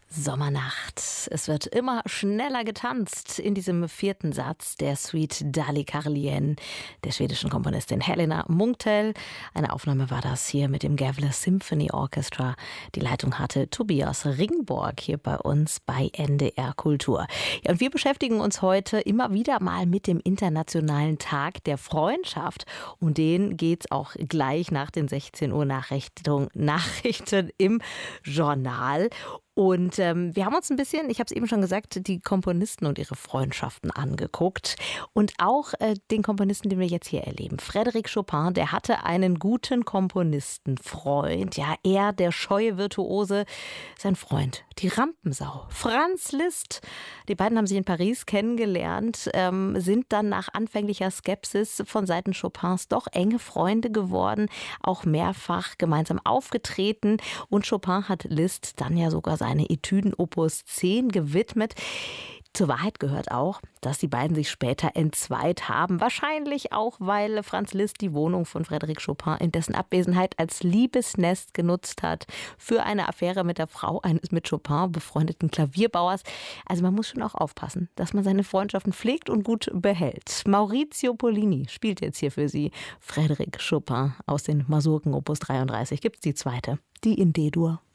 Sommernacht. Es wird immer schneller getanzt in diesem vierten Satz der Suite Dali-Karlien der schwedischen Komponistin Helena Munktell. Eine Aufnahme war das hier mit dem Gävle Symphony Orchestra. Die Leitung hatte Tobias Ringborg hier bei uns bei NDR Kultur. Ja, und wir beschäftigen uns heute immer wieder mal mit dem Internationalen Tag der Freundschaft. Und den geht's auch gleich nach den 16 Uhr Nachrichten im Journal. Und wir haben uns ein bisschen, ich habe es eben schon gesagt, die Komponisten und ihre Freundschaften angeguckt. Und auch den Komponisten, den wir jetzt hier erleben. Frédéric Chopin, der hatte einen guten Komponistenfreund. Ja, er, der scheue Virtuose, sein Freund, die Rampensau, Franz Liszt. Die beiden haben sich in Paris kennengelernt, sind dann nach anfänglicher Skepsis von Seiten Chopins doch enge Freunde geworden, auch mehrfach gemeinsam aufgetreten. Und Chopin hat Liszt dann ja sogar seine Etüden Opus 10 gewidmet. Zur Wahrheit gehört auch, dass die beiden sich später entzweit haben. Wahrscheinlich auch, weil Franz Liszt die Wohnung von Frédéric Chopin in dessen Abwesenheit als Liebesnest genutzt hat für eine Affäre mit der Frau eines mit Chopin befreundeten Klavierbauers. Also man muss schon auch aufpassen, dass man seine Freundschaften pflegt und gut behält. Maurizio Pollini spielt jetzt hier für Sie Frédéric Chopin aus den Masurken Opus 33. Gibt's die zweite, die in D-Dur.